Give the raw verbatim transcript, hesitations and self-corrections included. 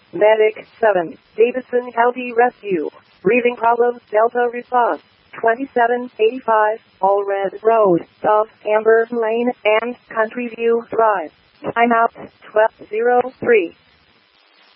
Medic seven, Davidson County Rescue. Breathing problems, Delta response. twenty-seven eighty-five, Allred Road, South Amber Lane, and Country View Drive. Timeout twelve oh three.